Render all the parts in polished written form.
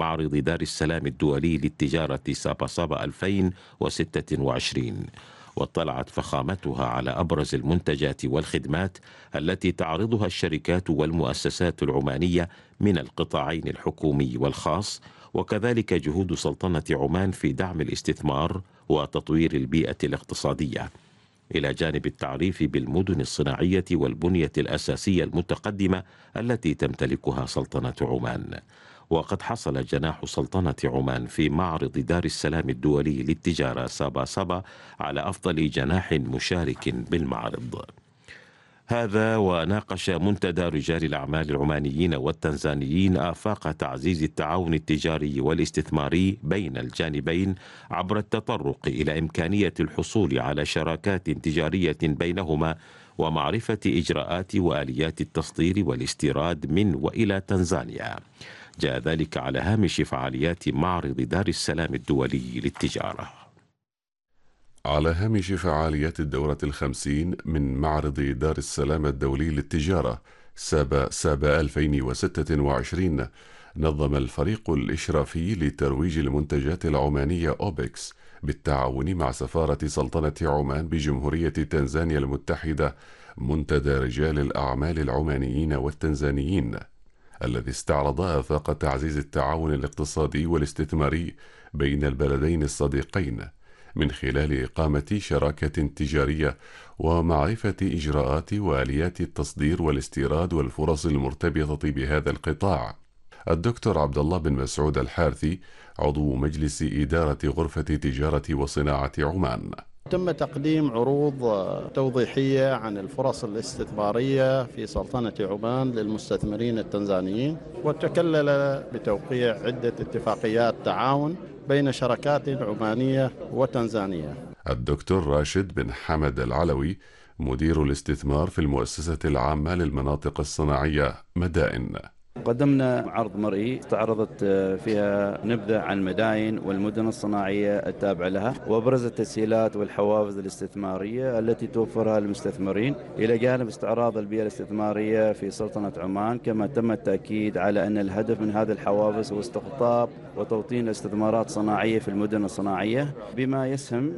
معرض دار السلام الدولي للتجارة سابا سابا 2026. واطلعت فخامتها على أبرز المنتجات والخدمات التي تعرضها الشركات والمؤسسات العمانية من القطاعين الحكومي والخاص، وكذلك جهود سلطنة عمان في دعم الاستثمار وتطوير البيئة الاقتصادية، إلى جانب التعريف بالمدن الصناعية والبنية الأساسية المتقدمة التي تمتلكها سلطنة عمان. وقد حصل جناح سلطنة عمان في معرض دار السلام الدولي للتجارة سابا سابا على أفضل جناح مشارك بالمعرض هذا. وناقش منتدى رجال الأعمال العمانيين والتنزانيين آفاق تعزيز التعاون التجاري والاستثماري بين الجانبين عبر التطرق إلى إمكانية الحصول على شراكات تجارية بينهما، ومعرفة إجراءات وآليات التصدير والاستيراد من وإلى تنزانيا. جاء ذلك على هامش فعاليات معرض دار السلام الدولي للتجارة. على هامش فعاليات الدورة 50 من معرض دار السلام الدولي للتجارة سابا سابا 2026، نظم الفريق الإشرافي لترويج المنتجات العمانية أوبكس بالتعاون مع سفارة سلطنة عمان بجمهورية تنزانيا المتحدة منتدى رجال الأعمال العمانيين والتنزانيين، الذي استعرض آفاق تعزيز التعاون الاقتصادي والاستثماري بين البلدين الصديقين من خلال إقامة شراكة تجارية ومعرفة إجراءات وآليات التصدير والاستيراد والفرص المرتبطة بهذا القطاع. الدكتور عبد الله بن مسعود الحارثي، عضو مجلس إدارة غرفة تجارة وصناعة عمان: تم تقديم عروض توضيحية عن الفرص الاستثمارية في سلطنة عمان للمستثمرين التنزانيين، وتكلل بتوقيع عدة اتفاقيات تعاون بين شركات عمانية وتنزانية. الدكتور راشد بن حمد العلوي، مدير الاستثمار في المؤسسة العامة للمناطق الصناعية مدائن: قدمنا عرض مرئي استعرضت فيها نبذة عن المداين والمدن الصناعية التابعة لها، وابرز التسهيلات والحوافز الاستثمارية التي توفرها للمستثمرين، إلى جانب استعراض البيئة الاستثمارية في سلطنة عمان. كما تم التأكيد على أن الهدف من هذه الحوافز هو استقطاب وتوطين الاستثمارات الصناعية في المدن الصناعية، بما يسهم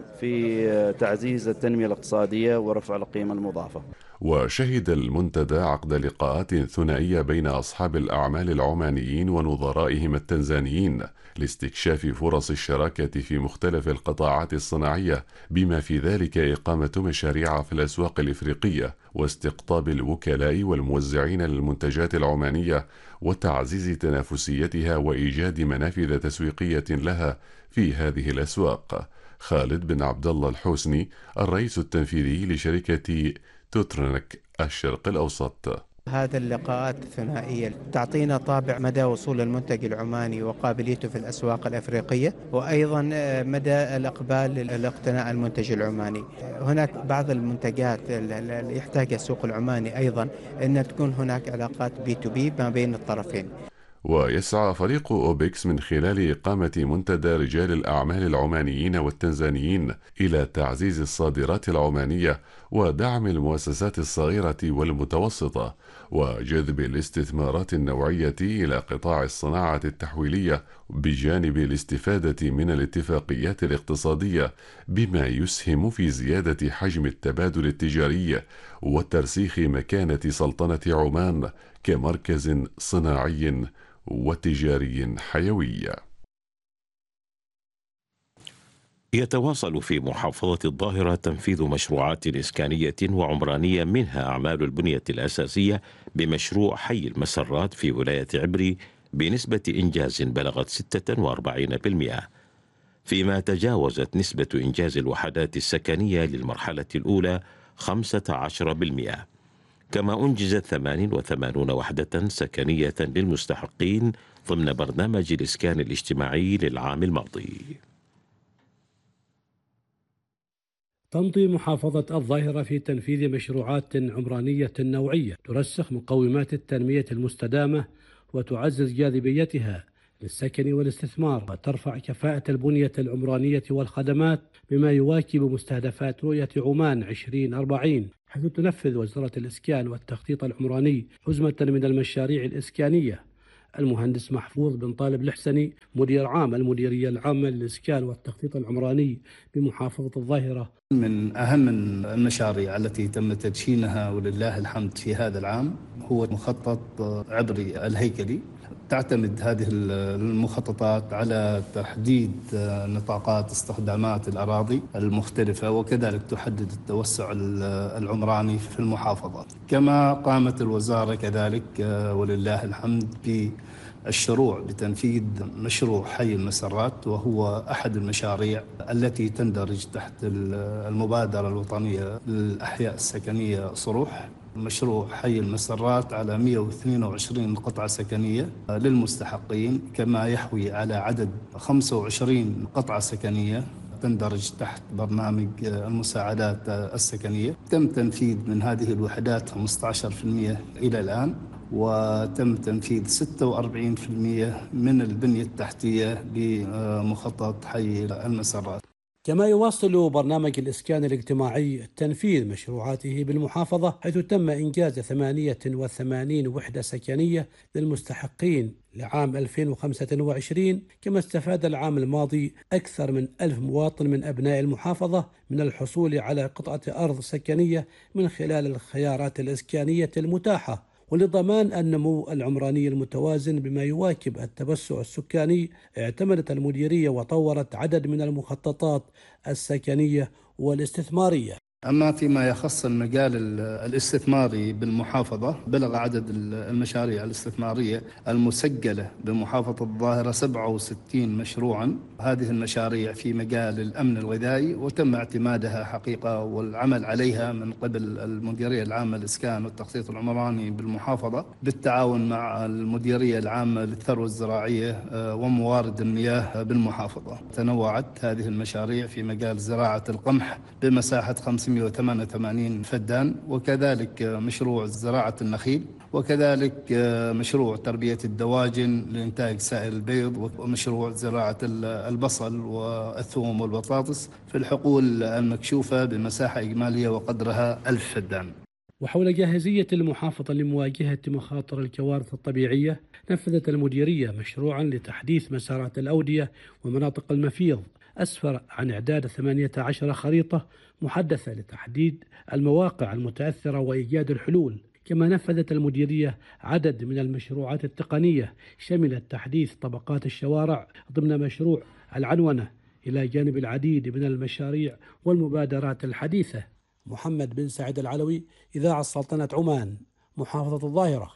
في تعزيز التنمية الاقتصادية ورفع القيمة المضافة. وشهد المنتدى عقد لقاءات ثنائية بين أصحاب الأعمال العمانيين ونظرائهم التنزانيين لاستكشاف فرص الشراكة في مختلف القطاعات الصناعية، بما في ذلك إقامة مشاريع في الأسواق الإفريقية واستقطاب الوكلاء والموزعين للمنتجات العمانية وتعزيز تنافسيتها وإيجاد منافذ تسويقية لها في هذه الأسواق. خالد بن عبد الله الحوسني، الرئيس التنفيذي لشركة توترنك الشرق الأوسط: هذا اللقاءات الثنائية تعطينا طابع مدى وصول المنتج العماني وقابليته في الأسواق الأفريقية، وأيضا مدى الإقبال لاقتناء المنتج العماني. هناك بعض المنتجات اللي يحتاجها السوق العماني أيضا أن تكون هناك علاقات B2B ما بين الطرفين. ويسعى فريق أوبكس من خلال إقامة منتدى رجال الأعمال العمانيين والتنزانيين إلى تعزيز الصادرات العمانية ودعم المؤسسات الصغيرة والمتوسطة وجذب الاستثمارات النوعية إلى قطاع الصناعة التحويلية، بجانب الاستفادة من الاتفاقيات الاقتصادية، بما يسهم في زيادة حجم التبادل التجاري وترسيخ مكانة سلطنة عمان كمركز صناعي وتجاري حيوي. يتواصل في محافظة الظاهرة تنفيذ مشروعات إسكانية وعمرانية، منها أعمال البنية الأساسية بمشروع حي المسرات في ولاية عبري بنسبة إنجاز بلغت 46%، فيما تجاوزت نسبة إنجاز الوحدات السكنية للمرحلة الأولى 15%. كما أنجزت 88 وحدة سكنية للمستحقين ضمن برنامج الإسكان الاجتماعي للعام الماضي. تمضي محافظة الظاهرة في تنفيذ مشروعات عمرانية نوعية ترسخ مقومات التنمية المستدامة وتعزز جاذبيتها للسكن والاستثمار، وترفع كفاءة البنية العمرانية والخدمات بما يواكب مستهدفات رؤية عمان 2040، حيث تنفذ وزارة الإسكان والتخطيط العمراني حزمة من المشاريع الإسكانية المهندس محفوظ بن طالب الحسني مدير عام المديرية العامة للإسكان والتخطيط العمراني بمحافظة الظاهرة. من أهم المشاريع التي تم تدشينها ولله الحمد في هذا العام هو مخطط عبري الهيكلي. تعتمد هذه المخططات على تحديد نطاقات استخدامات الأراضي المختلفة، وكذلك تحدد التوسع العمراني في المحافظة. كما قامت الوزارة كذلك ولله الحمد بالشروع بتنفيذ مشروع حي المسرات، وهو أحد المشاريع التي تندرج تحت المبادرة الوطنية للأحياء السكنية صروح. مشروع حي المسرات على 122 قطعة سكنية للمستحقين، كما يحوي على عدد 25 قطعة سكنية تندرج تحت برنامج المساعدات السكنية. تم تنفيذ من هذه الوحدات 15% إلى الآن، وتم تنفيذ 46% من البنية التحتية بمخطط حي المسرات. كما يواصل برنامج الإسكان الاجتماعي تنفيذ مشروعاته بالمحافظة، حيث تم إنجاز 88 وحدة سكنية للمستحقين لعام 2025. كما استفاد العام الماضي أكثر من 1000 مواطن من أبناء المحافظة من الحصول على قطعة أرض سكنية من خلال الخيارات الإسكانية المتاحة. ولضمان النمو العمراني المتوازن بما يواكب التوسع السكاني، اعتمدت المديرية وطورت عدد من المخططات السكنية والاستثمارية. أما فيما يخص المجال الاستثماري بالمحافظة، بلغ عدد المشاريع الاستثمارية المسجلة بمحافظة الظاهرة 67 مشروعا. هذه المشاريع في مجال الأمن الغذائي، وتم اعتمادها حقيقة والعمل عليها من قبل المديرية العامة للإسكان والتخطيط العمراني بالمحافظة بالتعاون مع المديرية العامة للثروة الزراعية وموارد المياه بالمحافظة. تنوعت هذه المشاريع في مجال زراعة القمح بمساحة 588 فدان، وكذلك مشروع زراعة النخيل، وكذلك مشروع تربية الدواجن لإنتاج سائل البيض، ومشروع زراعة البصل والثوم والبطاطس في الحقول المكشوفة بمساحة إجمالية وقدرها 1000 فدان. وحول جاهزية المحافظة لمواجهة مخاطر الكوارث الطبيعية، نفذت المديرية مشروعا لتحديث مسارات الأودية ومناطق المفيض، أسفر عن إعداد 18 خريطة محدثة لتحديد المواقع المتأثرة وإيجاد الحلول. كما نفذت المديرية عدد من المشروعات التقنية شملت تحديث طبقات الشوارع ضمن مشروع العنونة، إلى جانب العديد من المشاريع والمبادرات الحديثة. محمد بن سعيد العلوي، إذاعة سلطنة عمان، محافظة الظاهرة.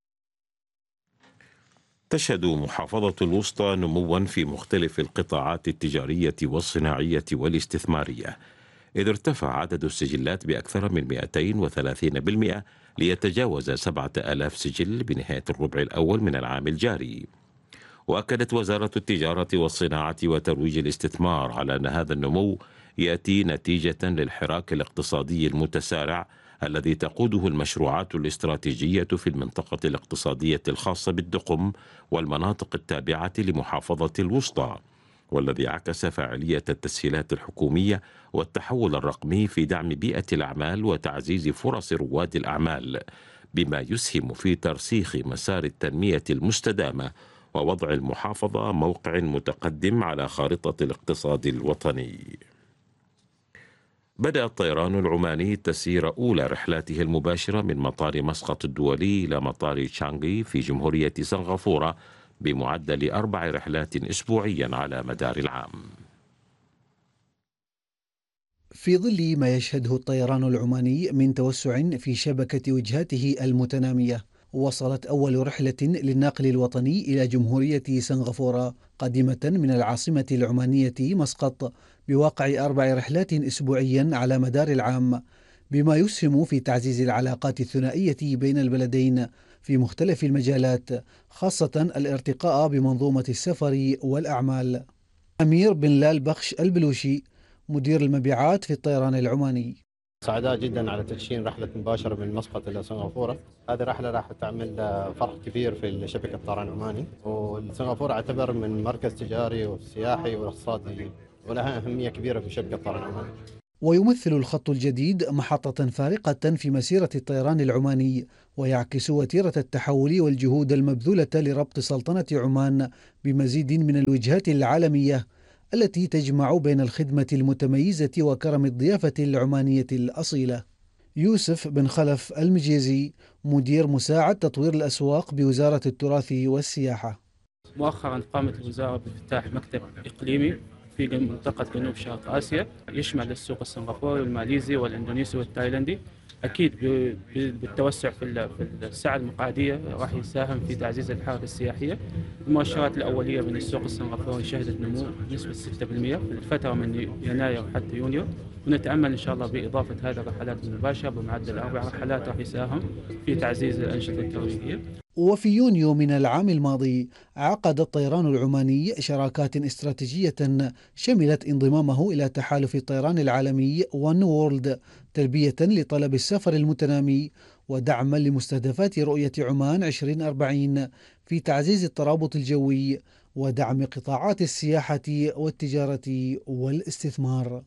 تشهد محافظة الوسطى نموا في مختلف القطاعات التجارية والصناعية والاستثمارية، إذ ارتفع عدد السجلات بأكثر من 230% ليتجاوز 7000 سجل بنهاية الربع الأول من العام الجاري. وأكدت وزارة التجارة والصناعة وترويج الاستثمار على أن هذا النمو يأتي نتيجة للحراك الاقتصادي المتسارع الذي تقوده المشروعات الاستراتيجية في المنطقة الاقتصادية الخاصة بالدقم والمناطق التابعة لمحافظة الوسطى، والذي عكس فاعلية التسهيلات الحكومية والتحول الرقمي في دعم بيئة الأعمال وتعزيز فرص رواد الأعمال، بما يسهم في ترسيخ مسار التنمية المستدامة ووضع المحافظة موقع متقدم على خارطة الاقتصاد الوطني. بدأ الطيران العماني تسيير أولى رحلاته المباشرة من مطار مسقط الدولي إلى مطار تشانغي في جمهورية سنغافورة بمعدل 4 رحلات أسبوعيا على مدار العام. في ظل ما يشهده الطيران العماني من توسع في شبكة وجهاته المتنامية، وصلت أول رحلة للناقل الوطني إلى جمهورية سنغافورة قادمة من العاصمة العمانية مسقط بواقع 4 رحلات أسبوعيا على مدار العام، بما يسهم في تعزيز العلاقات الثنائية بين البلدين في مختلف المجالات، خاصة الارتقاء بمنظومة السفر والأعمال. أمير بن لال بخش البلوشي، مدير المبيعات في الطيران العماني: سعداء جدا على تدشين رحلة مباشرة من مسقط إلى سنغافورة. هذه الرحلة راح تعمل فرق كبير في شبكة الطيران العماني، وسنغافورة اعتبر من مركز تجاري وسياحي واقتصادي ولها أهمية كبيرة في شبكة الطيران العماني. ويمثل الخط الجديد محطة فارقة في مسيرة الطيران العماني، ويعكس وتيرة التحول والجهود المبذولة لربط سلطنة عمان بمزيد من الوجهات العالمية التي تجمع بين الخدمة المتميزة وكرم الضيافة العمانية الأصيلة. يوسف بن خلف المجيزي، مدير مساعد تطوير الأسواق بوزارة التراث والسياحة. مؤخرا قامت الوزارة بافتتاح مكتب إقليمي في منطقة جنوب شرق آسيا يشمل السوق السنغافوري والماليزي والإندونيسي والتايلندي. أكيد بالتوسع في السعة المقعدية راح يساهم في تعزيز الحركة السياحية. المؤشرات الأولية من السوق السنغافوري شهدت نمو بنسبة 6% في الفترة من يناير حتى يونيو، ونتأمل إن شاء الله بإضافة هذه الرحلات المباشرة بمعدل 4 رحلات راح يساهم في تعزيز الأنشطة الترويجية. وفي يونيو من العام الماضي عقد الطيران العماني شراكات استراتيجية شملت انضمامه إلى تحالف الطيران العالمي ون وورلد تلبية لطلب السفر المتنامي ودعما لمستهدفات رؤية عمان 2040 في تعزيز الترابط الجوي ودعم قطاعات السياحة والتجارة والاستثمار.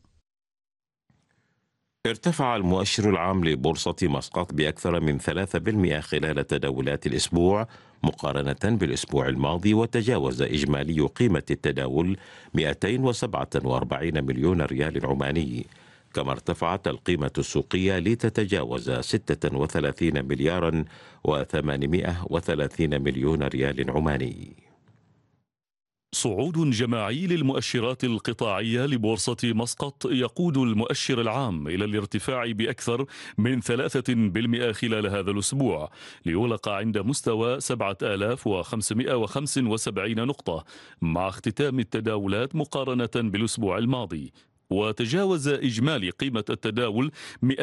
ارتفع المؤشر العام لبورصة مسقط بأكثر من 3% خلال تداولات الأسبوع مقارنة بالأسبوع الماضي، وتجاوز إجمالي قيمة التداول 247 مليون ريال عماني، كما ارتفعت القيمة السوقية لتتجاوز 36 مليارا و830 مليون ريال عماني. صعود جماعي للمؤشرات القطاعية لبورصة مسقط يقود المؤشر العام إلى الارتفاع بأكثر من 3% خلال هذا الأسبوع، ليغلق عند مستوى 7575 نقطة مع اختتام التداولات مقارنة بالأسبوع الماضي. وتجاوز إجمالي قيمة التداول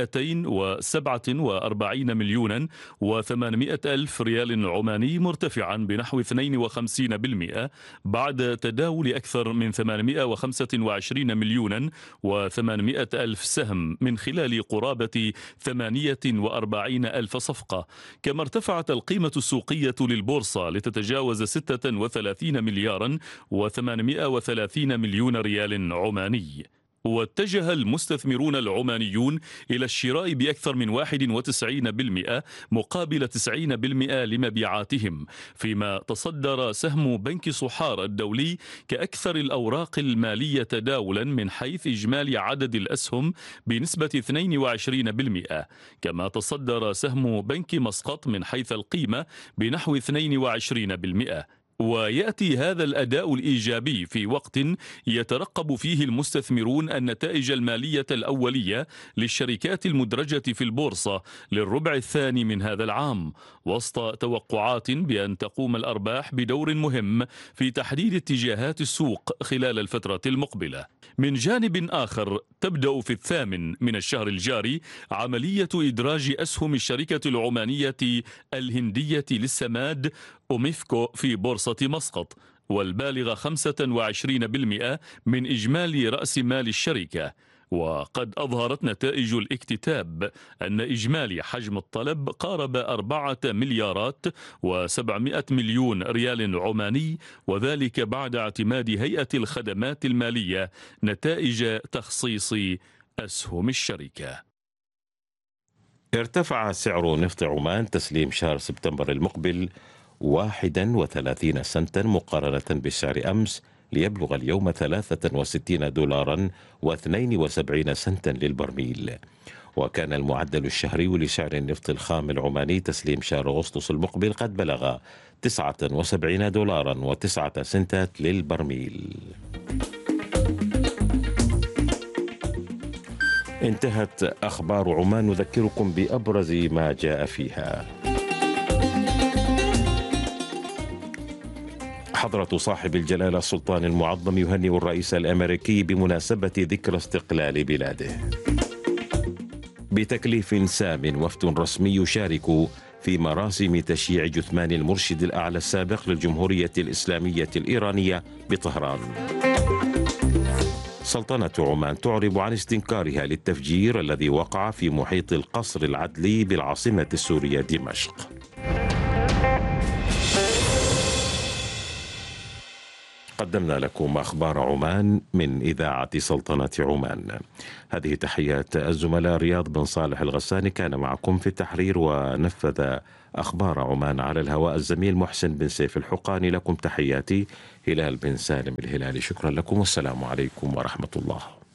247 مليون و800 ألف ريال عماني، مرتفعا بنحو 52% بعد تداول أكثر من 825 مليون و800 ألف سهم من خلال قرابة 48 ألف صفقة. كما ارتفعت القيمة السوقية للبورصة لتتجاوز 36 مليارا و830 مليون ريال عماني. واتجه المستثمرون العمانيون إلى الشراء بأكثر من 91% مقابل 90% لمبيعاتهم، فيما تصدر سهم بنك صحار الدولي كأكثر الأوراق المالية تداولا من حيث إجمالي عدد الأسهم بنسبة 22%، كما تصدر سهم بنك مسقط من حيث القيمة بنحو 22%. ويأتي هذا الأداء الإيجابي في وقت يترقب فيه المستثمرون النتائج المالية الأولية للشركات المدرجة في البورصة للربع الثاني من هذا العام، وسط توقعات بأن تقوم الأرباح بدور مهم في تحديد اتجاهات السوق خلال الفترة المقبلة. من جانب آخر، تبدأ في 8 من الشهر الجاري عملية إدراج أسهم الشركة العمانية الهندية للسماد أوميفكو في بورصة مسقط، والبالغ 25% من إجمالي رأس مال الشركة. وقد أظهرت نتائج الاكتتاب أن إجمالي حجم الطلب قارب 4 مليارات و700 مليون ريال عماني، وذلك بعد اعتماد هيئة الخدمات المالية نتائج تخصيص أسهم الشركة. ارتفع سعر نفط عمان تسليم شهر سبتمبر المقبل 31 سنتا مقارنة بالسعر أمس، ليبلغ اليوم 63 دولارا و72 سنتا للبرميل. وكان المعدل الشهري لسعر النفط الخام العماني تسليم شهر أغسطس المقبل قد بلغ 79 دولارا و9 سنتات للبرميل. انتهت أخبار عمان، نذكركم بأبرز ما جاء فيها. حضرة صاحب الجلالة السلطان المعظم يهنئ الرئيس الأمريكي بمناسبة ذكرى استقلال بلاده. بتكليف سام وفد رسمي يشارك في مراسم تشييع جثمان المرشد الأعلى السابق للجمهورية الإسلامية الإيرانية بطهران. سلطنة عمان تعرب عن استنكارها للتفجير الذي وقع في محيط القصر العدلي بالعاصمة السورية دمشق. قدمنا لكم أخبار عمان من إذاعة سلطنة عمان. هذه تحيات الزملاء رياض بن صالح الغساني، كان معكم في التحرير ونفذ أخبار عمان على الهواء الزميل محسن بن سيف الحقاني. لكم تحياتي هلال بن سالم الهلالي. شكرا لكم والسلام عليكم ورحمة الله.